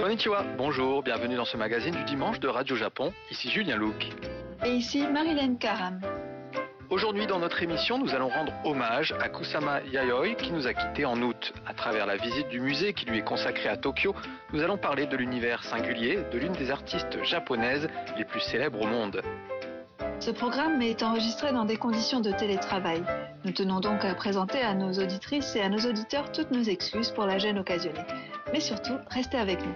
Konnichiwa, bonjour, bienvenue dans ce magazine du dimanche de Radio Japon. Ici Julien Luc. Et ici Marilyn Karam. Aujourd'hui dans notre émission, nous allons rendre hommage à Kusama Yayoi qui nous a quittés en août. À travers la visite du musée qui lui est consacré à Tokyo, nous allons parler de l'univers singulier de l'une des artistes japonaises les plus célèbres au monde. Ce programme est enregistré dans des conditions de télétravail. Nous tenons donc à présenter à nos auditrices et à nos auditeurs toutes nos excuses pour la gêne occasionnée. Mais surtout, restez avec nous.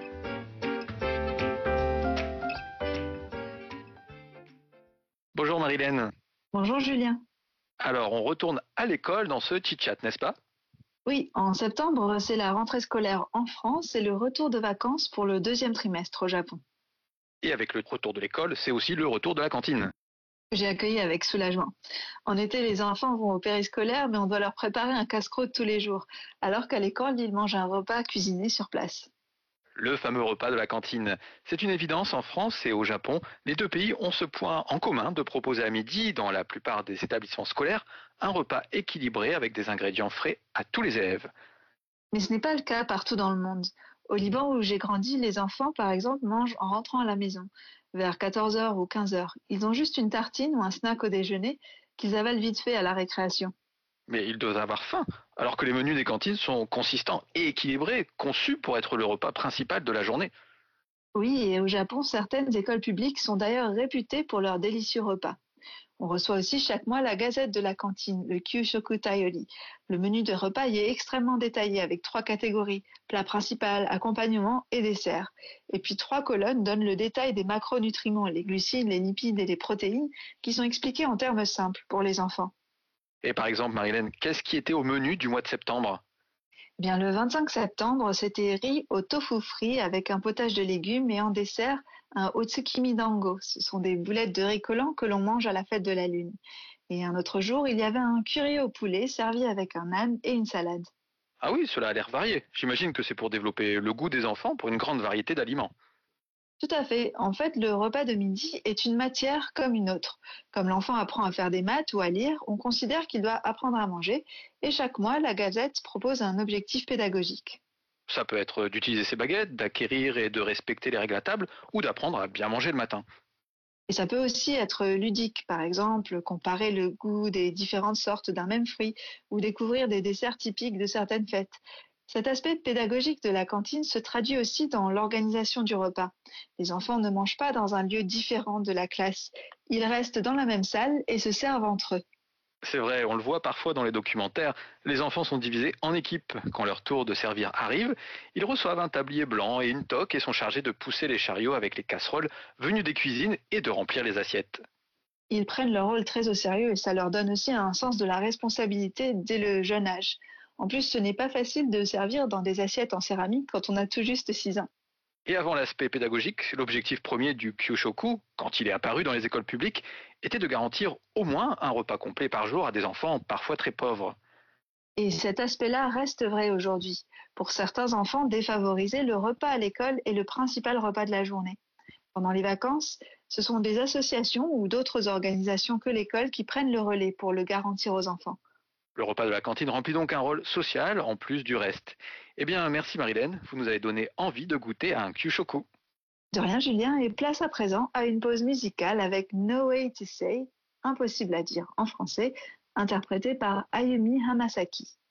Bonjour Marilyn. Bonjour Julien. Alors, on retourne à l'école dans ce chit-chat, n'est-ce pas? Oui, en septembre, c'est la rentrée scolaire en France et le retour de vacances pour le deuxième trimestre au Japon. Et avec le retour de l'école, c'est aussi le retour de la cantine. J'ai accueilli avec soulagement. En été, les enfants vont au périscolaire, mais on doit leur préparer un casse-croûte tous les jours, alors qu'à l'école, ils mangent un repas cuisiné sur place. Le fameux repas de la cantine. C'est une évidence en France et au Japon. Les deux pays ont ce point en commun de proposer à midi, dans la plupart des établissements scolaires, un repas équilibré avec des ingrédients frais à tous les élèves. Mais ce n'est pas le cas partout dans le monde. Au Liban où j'ai grandi, les enfants, par exemple, mangent en rentrant à la maison, vers 14h ou 15h. Ils ont juste une tartine ou un snack au déjeuner qu'ils avalent vite fait à la récréation. Mais ils doivent avoir faim, alors que les menus des cantines sont consistants et équilibrés, conçus pour être le repas principal de la journée. Oui, et au Japon, certaines écoles publiques sont d'ailleurs réputées pour leurs délicieux repas. On reçoit aussi chaque mois la gazette de la cantine, le Kyushoku Taiyori. Le menu de repas y est extrêmement détaillé avec 3 catégories, plat principal, accompagnement et dessert. Et puis 3 colonnes donnent le détail des macronutriments, les glucides, les lipides et les protéines, qui sont expliqués en termes simples pour les enfants. Et par exemple, Marilyn, qu'est-ce qui était au menu du mois de septembre? Bien, le 25 septembre, c'était riz au tofu frit avec un potage de légumes et en dessert, un otsukimi dango. Ce sont des boulettes de riz collant que l'on mange à la fête de la Lune. Et un autre jour, il y avait un curry au poulet servi avec un âne et une salade. Ah oui, cela a l'air varié. J'imagine que c'est pour développer le goût des enfants pour une grande variété d'aliments. Tout à fait. En fait, le repas de midi est une matière comme une autre. Comme l'enfant apprend à faire des maths ou à lire, on considère qu'il doit apprendre à manger. Et chaque mois, la Gazette propose un objectif pédagogique. Ça peut être d'utiliser ses baguettes, d'acquérir et de respecter les règles à table, ou d'apprendre à bien manger le matin. Et ça peut aussi être ludique, par exemple, comparer le goût des différentes sortes d'un même fruit ou découvrir des desserts typiques de certaines fêtes. Cet aspect pédagogique de la cantine se traduit aussi dans l'organisation du repas. Les enfants ne mangent pas dans un lieu différent de la classe. Ils restent dans la même salle et se servent entre eux. C'est vrai, on le voit parfois dans les documentaires, les enfants sont divisés en équipes. Quand leur tour de servir arrive, ils reçoivent un tablier blanc et une toque et sont chargés de pousser les chariots avec les casseroles venues des cuisines et de remplir les assiettes. Ils prennent leur rôle très au sérieux et ça leur donne aussi un sens de la responsabilité dès le jeune âge. En plus, ce n'est pas facile de servir dans des assiettes en céramique quand on a tout juste 6 ans. Et avant l'aspect pédagogique, l'objectif premier du Kyushoku, quand il est apparu dans les écoles publiques, était de garantir au moins un repas complet par jour à des enfants parfois très pauvres. Et cet aspect-là reste vrai aujourd'hui. Pour certains enfants défavorisés, le repas à l'école est le principal repas de la journée. Pendant les vacances, ce sont des associations ou d'autres organisations que l'école qui prennent le relais pour le garantir aux enfants. Le repas de la cantine remplit donc un rôle social en plus du reste. Eh bien, merci Marilyn, vous nous avez donné envie de goûter à un Kyushoku. De rien Julien, et place à présent à une pause musicale avec No Way to Say, impossible à dire en français, interprété par Ayumi Hamasaki.